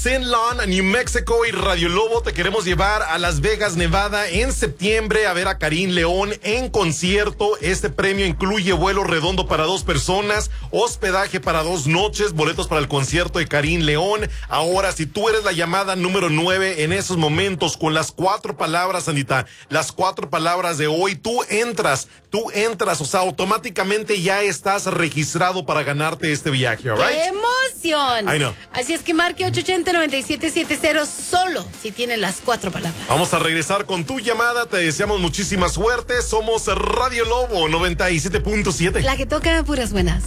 Sin Lawn, New Mexico y Radio Lobo te queremos llevar a Las Vegas, Nevada en septiembre a ver a Karim León en concierto. Este premio incluye vuelo redondo para 2 personas, hospedaje para 2 noches, boletos para el concierto de Karim León. Ahora, si tú eres la llamada número 9 en esos momentos con las 4 palabras, Anita, las 4 palabras de hoy, tú entras, o sea, automáticamente ya estás registrado para ganarte este viaje, ¿all right? ¡Qué emoción! I know. Así es que marque 880-9770 solo si tiene las 4 palabras. Vamos a regresar con tu llamada. Te deseamos muchísima suerte. Somos Radio Lobo 97.7. La que toca puras buenas.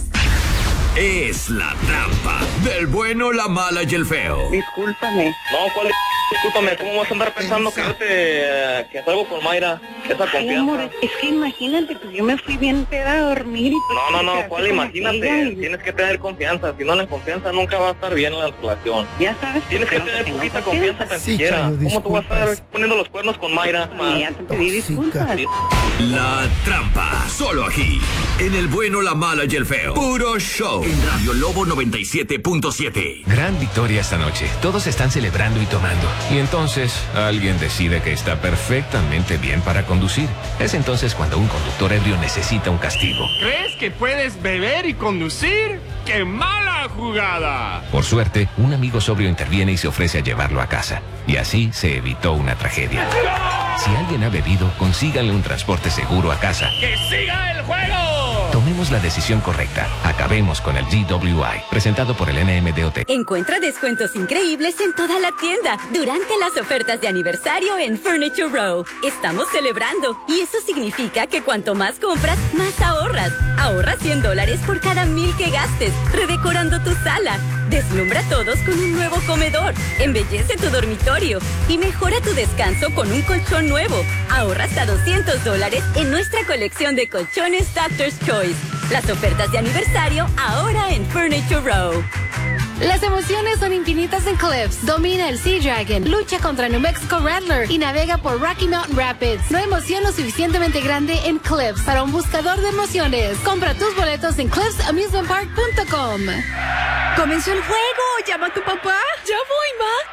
Es la trampa del bueno, la mala y el feo. Discúlpame. No, ¿cuál? Discúlpame, ¿cómo vas a andar pensando que salgo con Mayra? Esa Ay, confianza. amor, es que imagínate, pues yo me fui bien peda a dormir y pues... No, ¿cuál? Imagínate, tienes que tener confianza. Si no, la confianza nunca va a estar bien en la relación. Ya sabes Tienes que tener poquita confianza tan siquiera. ¿Cómo tú vas a estar poniendo los cuernos con Mayra? Sí, ya te pedí disculpas. La trampa, solo aquí, en el bueno, la mala y el feo. Puro show, en Radio Lobo 97.7. Gran victoria esta noche. Todos están celebrando y tomando. Y entonces, alguien decide que está perfectamente bien para conducir. Es entonces cuando un conductor ebrio necesita un castigo. ¿Crees que puedes beber y conducir? ¡Qué mala jugada! Por suerte, un amigo sobrio interviene y se ofrece a llevarlo a casa. Y así se evitó una tragedia. Si alguien ha bebido, consíganle un transporte seguro a casa. ¡Que siga el juego! Tomemos la decisión correcta. Acabemos con el DWI. Presentado por el NMDOT. Encuentra descuentos increíbles en toda la tienda durante las ofertas de aniversario en Furniture Row. Estamos celebrando y eso significa que cuanto más compras, más ahorras. Ahorra $100 por cada 1,000 que gastes, redecorando tu sala. Deslumbra a todos con un nuevo comedor. Embellece tu dormitorio y mejora tu descanso con un colchón nuevo. Ahorra hasta $200 en nuestra colección de colchones Doctor's Choice. Las ofertas de aniversario ahora en Furniture Row. Las emociones son infinitas en Cliffs. Domina el Sea Dragon, lucha contra New Mexico Rattler y navega por Rocky Mountain Rapids. No hay emoción lo suficientemente grande en Cliffs para un buscador de emociones. Compra tus boletos en cliffsamusementpark.com. ¡Comenzó el juego! ¡Llama a tu papá! ¡Ya voy, ma!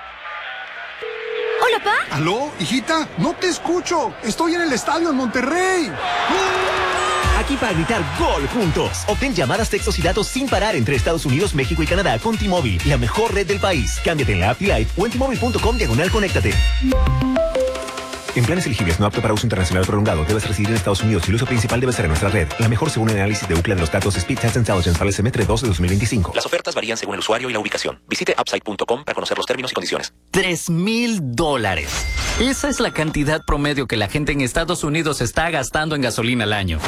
Hola, pa. ¿Aló, hijita? No te escucho. Estoy en el estadio en Monterrey. Aquí para gritar gol juntos. Obtén llamadas, textos y datos sin parar entre Estados Unidos, México y Canadá con T-Mobile, la mejor red del país. Cámbiate en la app T-Life o en T-Mobile.com/conéctate. En planes elegibles no apto para uso internacional prolongado, debes residir en Estados Unidos y el uso principal debe ser en nuestra red. La mejor según el análisis de Ookla de los datos Speed Test Intelligence para el semestre 2 de 2025. Las ofertas varían según el usuario y la ubicación. Visite upside.com para conocer los términos y condiciones. $3,000. Esa es la cantidad promedio que la gente en Estados Unidos está gastando en gasolina al año.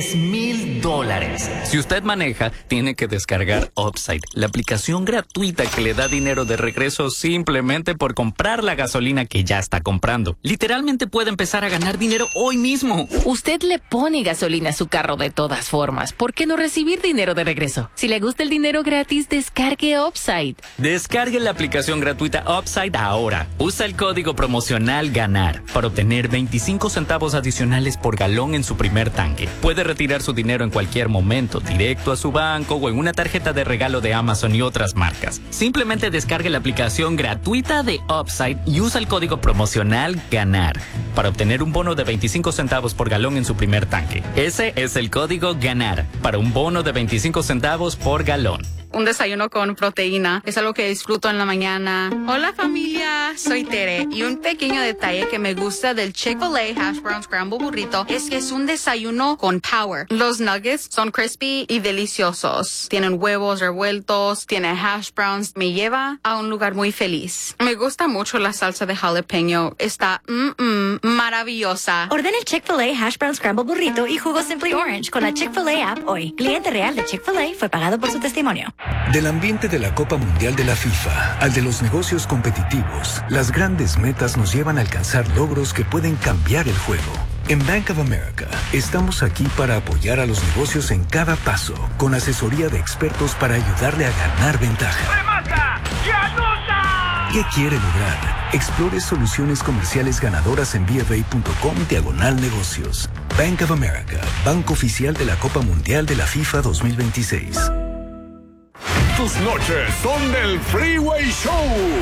$3,000. Si usted maneja, tiene que descargar Upside, la aplicación gratuita que le da dinero de regreso simplemente por comprar la gasolina que ya está comprando. Literalmente puede empezar a ganar dinero hoy mismo. Usted le pone gasolina a su carro de todas formas. ¿Por qué no recibir dinero de regreso? Si le gusta el dinero gratis, descargue Upside. Descargue la aplicación gratuita Upside ahora. Usa el código promocional GANAR para obtener 25 centavos adicionales por galón en su primer tanque. Puede retirar su dinero en cualquier momento, directo a su banco o en una tarjeta de regalo de Amazon y otras marcas. Simplemente descargue la aplicación gratuita de Upside y usa el código promocional GANAR para obtener un bono de 25 centavos por galón en su primer tanque. Ese es el código GANAR para un bono de 25 centavos por galón. Un desayuno con proteína es algo que disfruto en la mañana. Hola familia, soy Tere y un pequeño detalle que me gusta del Chick-fil-A Hash Brown Scramble Burrito es que es un desayuno con power. Los nuggets son crispy y deliciosos. Tienen huevos revueltos, tiene hash browns. Me lleva a un lugar muy feliz. Me gusta mucho la salsa de jalapeño. Está maravillosa. Ordena el Chick-fil-A Hash Brown Scramble Burrito y jugo Simply Orange con la Chick-fil-A app hoy. Cliente real de Chick-fil-A fue pagado por su testimonio. Del ambiente de la Copa Mundial de la FIFA al de los negocios competitivos, las grandes metas nos llevan a alcanzar logros que pueden cambiar el juego. En Bank of America, estamos aquí para apoyar a los negocios en cada paso, con asesoría de expertos para ayudarle a ganar ventaja. ¡Remata y anota! ¿Qué quiere lograr? Explore soluciones comerciales ganadoras en bfa.com/negocios. Bank of America, banco oficial de la Copa Mundial de la FIFA 2026. Tus noches son del Freeway Show